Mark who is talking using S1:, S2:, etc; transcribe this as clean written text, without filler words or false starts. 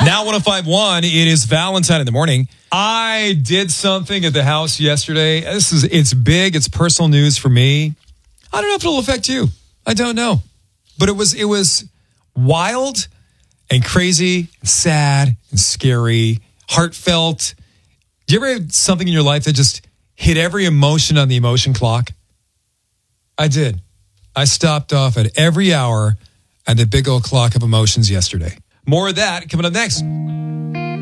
S1: Now 105.1, it is Valentine in the morning. I did something at the house yesterday. It's big. It's personal news for me. I don't know if it'll affect you. I don't know. But it was wild and crazy, and sad and scary, heartfelt. Do you ever have something in your life that just hit every emotion on the emotion clock? I did. I stopped off at every hour at the big old clock of emotions yesterday. More of that coming up next.